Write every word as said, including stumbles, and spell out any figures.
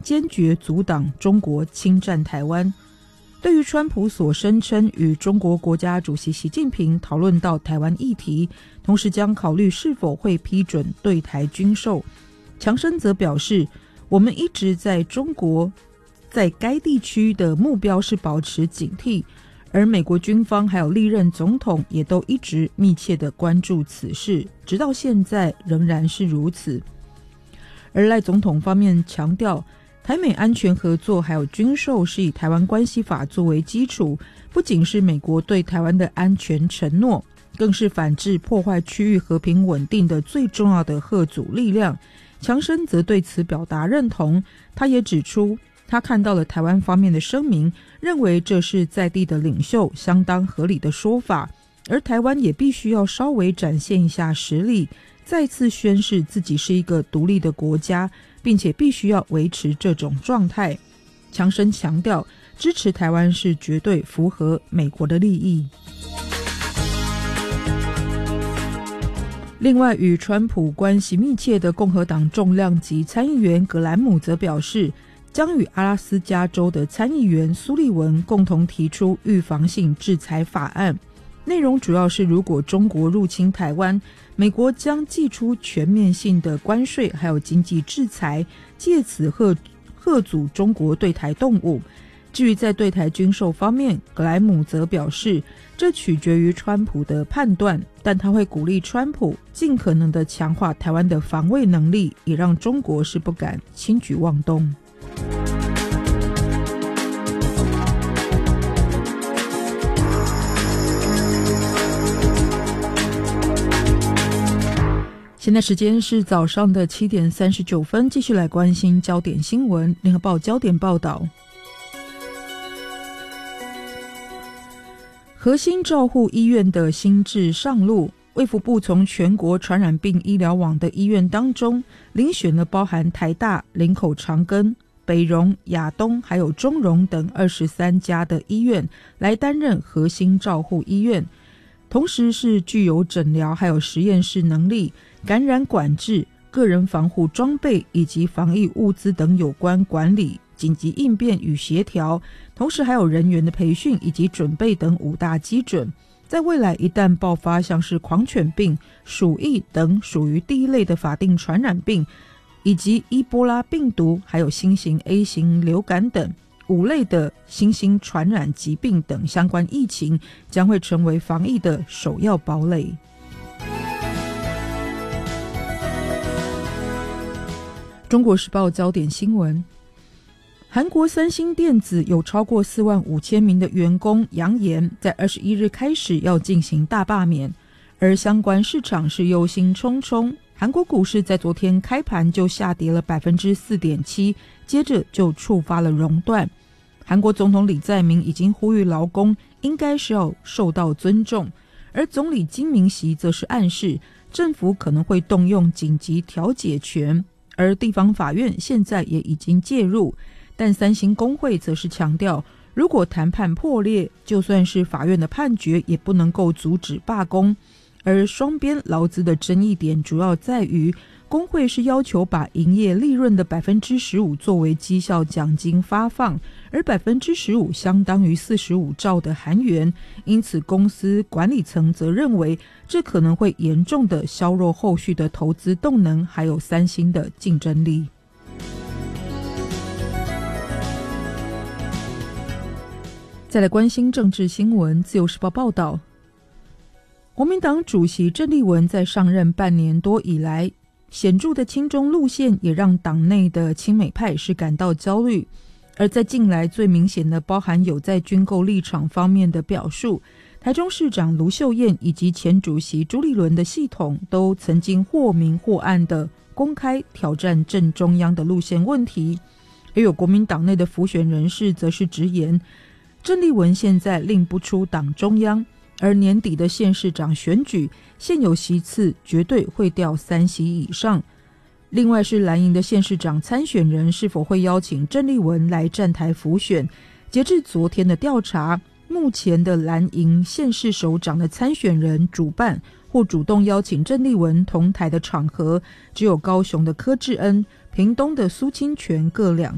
坚决阻挡中国侵占台湾。对于川普所声称与中国国家主席习近平讨论到台湾议题，同时将考虑是否会批准对台军售，强生则表示，我们一直在中国在该地区的目标是保持警惕，而美国军方还有历任总统也都一直密切地关注此事，直到现在仍然是如此。而赖总统方面强调，台美安全合作还有军售是以台湾关系法作为基础，不仅是美国对台湾的安全承诺，更是反制破坏区域和平稳定的最重要的嚇阻力量。强生则对此表达认同，他也指出他看到了台湾方面的声明，认为这是在地的领袖相当合理的说法，而台湾也必须要稍微展现一下实力，再次宣示自己是一个独立的国家，并且必须要维持这种状态。强生强调，支持台湾是绝对符合美国的利益。另外，与川普关系密切的共和党重量级参议员格兰姆则表示，将与阿拉斯加州的参议员苏利文共同提出预防性制裁法案，内容主要是如果中国入侵台湾，美国将祭出全面性的关税还有经济制裁，借此吓吓阻中国对台动武。至于在对台军售方面，格莱姆则表示，这取决于川普的判断，但他会鼓励川普尽可能的强化台湾的防卫能力，也让中国是不敢轻举妄动。现在时间是早上的七点三十九分，继续来关心焦点新闻。联合报焦点报道，核心照护医院的新制上路，卫福部从全国传染病医疗网的医院当中遴选了包含台大、林口长庚、北荣、亚东还有中荣等二十三家的医院来担任核心照护医院，同时是具有诊疗还有实验室能力、感染管制、个人防护装备以及防疫物资等有关管理、紧急应变与协调，同时还有人员的培训以及准备等五大基准。在未来一旦爆发像是狂犬病、鼠疫等属于第一类的法定传染病，以及伊波拉病毒还有新型 A 型流感等五类的新兴传染疾病等相关疫情，将会成为防疫的首要堡垒。中国时报焦点新闻，韩国三星电子有超过四万五千名的员工扬言，在二十一日开始要进行大罢免，而相关市场是忧心忡忡。韩国股市在昨天开盘就下跌了 百分之四点七， 接着就触发了熔断。韩国总统李在明已经呼吁劳工应该是要受到尊重，而总理金明熙则是暗示政府可能会动用紧急调解权，而地方法院现在也已经介入。但三星工会则是强调，如果谈判破裂，就算是法院的判决也不能够阻止罢工。而双边劳资的争议点主要在于，工会是要求把营业利润的 百分之十五 作为绩效奖金发放，而 百分之十五 相当于四十五兆的韩元，因此公司管理层则认为这可能会严重的削弱后续的投资动能，还有三星的竞争力。再来关心政治新闻，自由时报报道，国民党主席郑丽文在上任半年多以来，显著的亲中路线也让党内的亲美派是感到焦虑。而在近来最明显的包含有在军购立场方面的表述，台中市长卢秀燕以及前主席朱立伦的系统都曾经或明或暗的公开挑战正中央的路线问题。而有国民党内的辅选人士则是直言，郑丽文现在令不出党中央，而年底的县市长选举，现有席次绝对会掉三席以上。另外是蓝营的县市长参选人是否会邀请郑丽文来站台辅选，截至昨天的调查，目前的蓝营县市首长的参选人主办或主动邀请郑丽文同台的场合，只有高雄的柯志恩、屏东的苏清泉各两